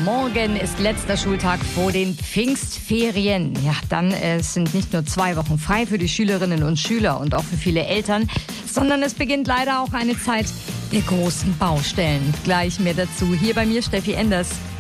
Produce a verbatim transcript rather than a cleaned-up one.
Morgen ist letzter Schultag vor den Pfingstferien. Ja, dann äh, sind nicht nur zwei Wochen frei für die Schülerinnen und Schüler und auch für viele Eltern, sondern es beginnt leider auch eine Zeit der großen Baustellen. Gleich mehr dazu. Hier bei mir Steffi Enders.